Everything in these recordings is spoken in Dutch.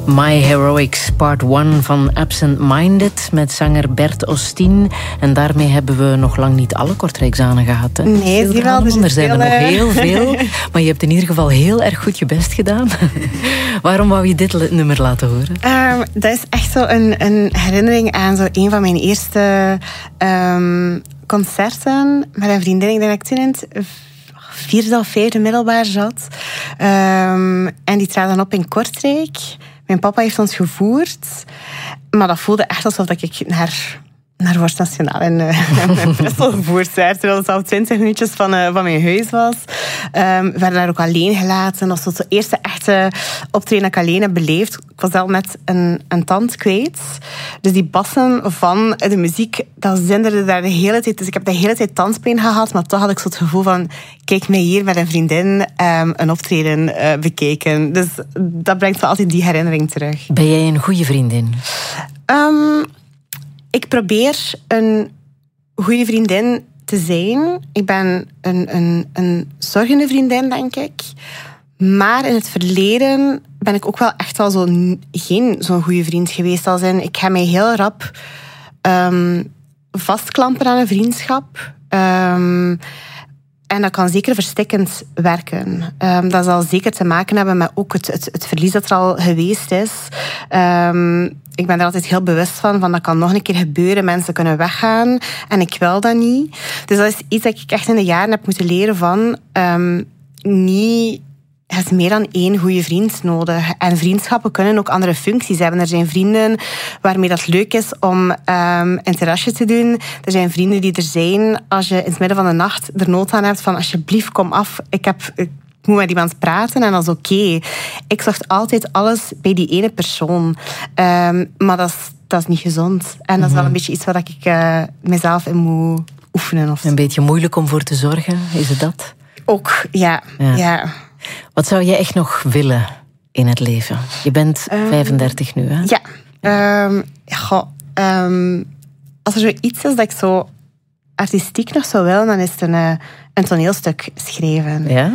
My Heroics Part 1 van Absent Minded met zanger Bert Ostien. En daarmee hebben we nog lang niet alle Kortrijkzanen gehad. Hè? Nee, zie wel. Er zijn er nog heel veel. Maar je hebt in ieder geval heel erg goed je best gedaan. Waarom wou je dit nummer laten horen? Dat is echt zo een herinnering aan zo een van mijn eerste concerten met een vriendin. Ik denk dat ik toen in het 4e of 5e middelbaar zat. En die traden op in Kortrijk. Mijn papa heeft ons gevoerd. Maar dat voelde echt alsof ik naar Vorst Nationaal in Brussel gevoerd werd. Terwijl het al 20 minuutjes van mijn huis was. We werden daar ook alleen gelaten. Dat was zo de eerste echte optreden dat ik alleen heb beleefd. Ik was al net een tand kwijt. Dus die bassen van de muziek, dat zinderde daar de hele tijd. Dus ik heb de hele tijd tandpijn gehad. Maar toch had ik zo het gevoel van, kijk mij hier met een vriendin een optreden bekijken. Dus dat brengt wel altijd die herinnering terug. Ben jij een goede vriendin? Ik probeer een goede vriendin te zijn. Ik ben een zorgende vriendin, denk ik. Maar in het verleden ben ik ook wel echt wel geen zo'n goede vriend geweest. Als in, ik ga mij heel rap vastklampen aan een vriendschap. En dat kan zeker verstikkend werken. Dat zal zeker te maken hebben met ook het verlies dat er al geweest is. Ik ben er altijd heel bewust van dat kan nog een keer gebeuren. Mensen kunnen weggaan en ik wil dat niet. Dus dat is iets dat ik echt in de jaren heb moeten leren van niet... Je hebt meer dan één goede vriend nodig. En vriendschappen kunnen ook andere functies hebben. Er zijn vrienden waarmee dat leuk is om een terrasje te doen. Er zijn vrienden die er zijn als je in het midden van de nacht er nood aan hebt van alsjeblieft kom af, ik moet met iemand praten en dat is oké. Ik zocht altijd alles bij die ene persoon. Maar dat is niet gezond. En dat is wel een beetje iets waar ik mezelf in moet oefenen. Of een beetje moeilijk om voor te zorgen, is het dat? Ook, ja. Wat zou je echt nog willen in het leven? Je bent 35 nu, hè? Ja. Als er zoiets is dat ik zo artistiek nog zou willen, dan is het een toneelstuk schrijven. Ja?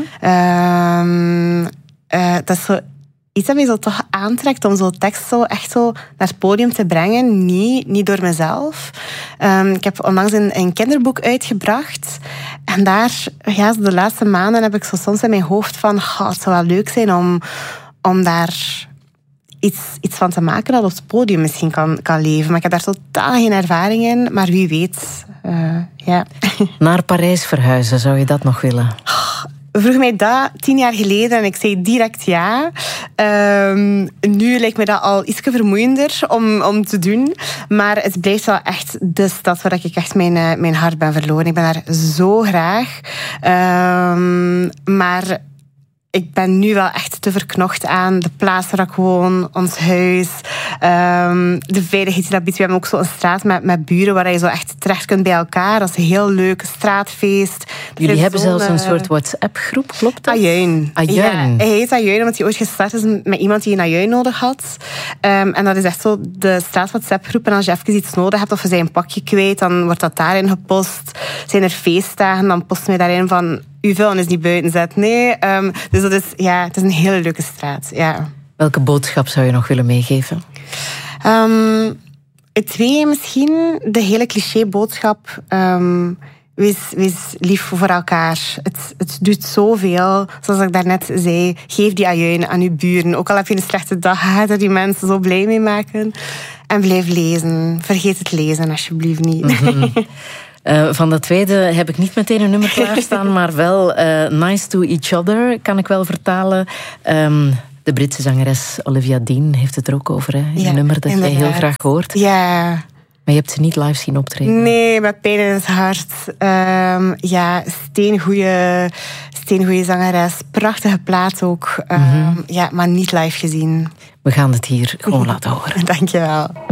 Dat is zo iets dat mij zo toch aantrekt om zo'n tekst zo echt zo naar het podium te brengen. Niet door mezelf. Ik heb onlangs een kinderboek uitgebracht. En daar, de laatste maanden heb ik zo soms in mijn hoofd van het zou wel leuk zijn om daar iets van te maken dat op het podium misschien kan leven. Maar ik heb daar totaal geen ervaring in. Maar wie weet, Naar Parijs verhuizen, zou je dat nog willen? Vroeg mij dat 10 jaar geleden en ik zei direct ja. Nu lijkt me dat al iets vermoeiender om te doen. Maar het blijft wel echt de stad waar ik echt mijn hart ben verloren. Ik ben daar zo graag. Maar ik ben nu wel echt te verknocht aan de plaats waar ik woon, ons huis, de veiligheid die dat biedt. We hebben ook zo'n straat met buren waar je zo echt terecht kunt bij elkaar. Dat is heel leuk, straatfeest. Jullie hebben zelfs een soort WhatsApp-groep, klopt dat? Ajuin. Ja, hij heet Ajuin omdat hij ooit gestart is met iemand die een ajuin nodig had. En dat is echt zo de straat-WhatsApp-groep. En als je even iets nodig hebt of je bent een pakje kwijt, dan wordt dat daarin gepost. Zijn er feestdagen, dan posten we daarin van uw vuilnis niet buiten zet. Nee, dus dat is, het is een hele leuke straat. Ja. Welke boodschap zou je nog willen meegeven? 2 misschien. De hele cliché-boodschap. Wees lief voor elkaar. Het doet zoveel. Zoals ik daarnet zei, geef die ajuin aan uw buren. Ook al heb je een slechte dag, ga er die mensen zo blij mee maken. En blijf lezen. Vergeet het lezen alsjeblieft niet. Van de tweede heb ik niet meteen een nummer klaarstaan, maar wel Nice to Each Other, kan ik wel vertalen. De Britse zangeres Olivia Dean heeft het er ook over, hè? Een nummer dat jij heel graag hoort. Ja. Maar je hebt ze niet live zien optreden. Nee, met pijn in het hart. Steengoeie zangeres. Prachtige plaat ook. Maar niet live gezien. We gaan het hier gewoon laten horen. Dankjewel.